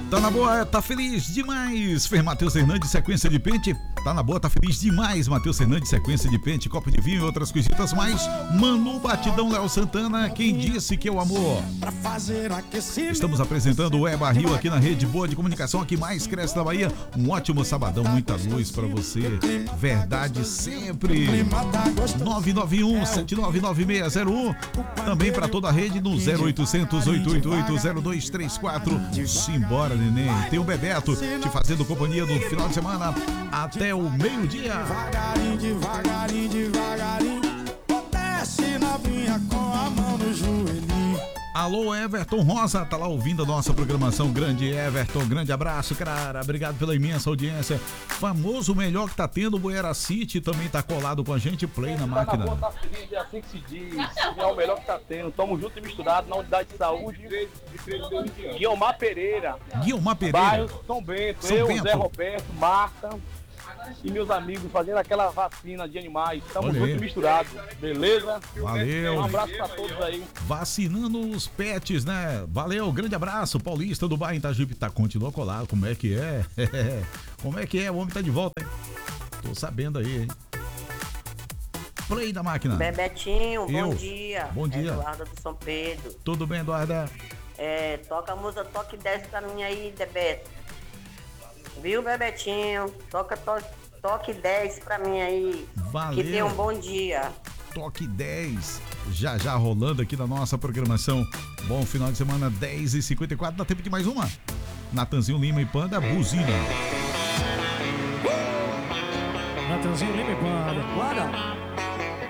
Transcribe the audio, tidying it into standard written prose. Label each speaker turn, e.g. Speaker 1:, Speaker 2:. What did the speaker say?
Speaker 1: Tá na boa, tá feliz demais. Matheus Hernandes, sequência de pente. Tá na boa, tá feliz demais. Matheus Hernandes, sequência de pente, copo de vinho e outras coisitas mais. Manu Batidão, Léo Santana, quem disse que é o amor? Estamos apresentando o Eba Rio aqui na Rede Boa de Comunicação, a que mais cresce na Bahia. Um ótimo sabadão, muita luz pra você. Verdade sempre. 991-799601. Também pra toda a rede no 0800-888-0234. Simbora, neném. Tem o Bebeto te fazendo companhia no final de semana até o meio-dia.
Speaker 2: Devagarinho, devagarinho, devagarinho. Desce novinha com a mão no joelhinho.
Speaker 1: Alô, Everton Rosa, tá lá ouvindo a nossa programação. Grande Everton, grande abraço, cara. Obrigado pela imensa audiência. Famoso melhor que tá tendo, o Boera City também tá colado com a gente. Play na máquina.
Speaker 3: Tá na boa, tá feliz, é assim que se diz. É o melhor que tá tendo. Tamo junto e misturado na unidade de saúde. Guilmar Pereira.
Speaker 1: Guilmar Pereira.
Speaker 3: Bairro São Bento.
Speaker 1: São
Speaker 3: Eu,
Speaker 1: Bento.
Speaker 3: Zé Roberto, Marta e meus amigos fazendo aquela vacina de animais. Tamo
Speaker 1: Olha
Speaker 3: junto
Speaker 1: aí.
Speaker 3: e misturado. Beleza?
Speaker 1: Valeu.
Speaker 3: Um abraço pra todos aí.
Speaker 1: Vacinando os pets, né? Valeu, grande abraço. Paulista do bairro Itagipe tá, continua colado. Como é que é? Como é que é? O homem tá de volta, hein? Tô sabendo aí, hein? Play da máquina.
Speaker 4: Bebetinho,
Speaker 1: Eu.
Speaker 4: bom dia.
Speaker 1: Bom dia.
Speaker 4: Eduardo do São Pedro.
Speaker 1: Tudo bem, Eduarda?
Speaker 4: Toca a música Toque 10 pra mim aí, Bebeto. Viu, Bebetinho? Toca Toque 10 pra mim aí.
Speaker 1: Valeu.
Speaker 4: Que tenha um bom dia.
Speaker 1: Toque 10. Já rolando aqui na nossa programação. Bom final de semana, 10h54. Dá tempo de mais uma? Natanzinho Lima e Panda, buzina.
Speaker 5: Natanzinho Lima e Banda. Bora!